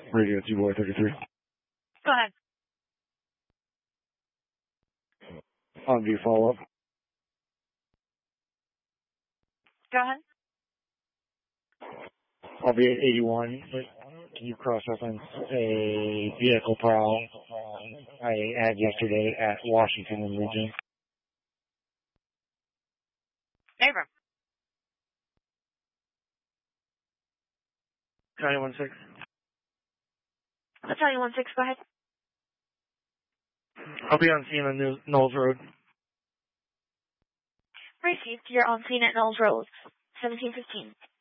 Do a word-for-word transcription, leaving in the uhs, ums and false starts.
Radio two boy thirty-three. Go ahead. On view follow up. Go ahead. I'll be at eighty-one. Can you cross-reference a vehicle prowl I had yesterday at Washington and Legion? Neighbor. County one six. I'll tell you one six. Go ahead. I'll be on scene on New- Knowles Road. Received. You're on scene at Knowles Road. seventeen fifteen.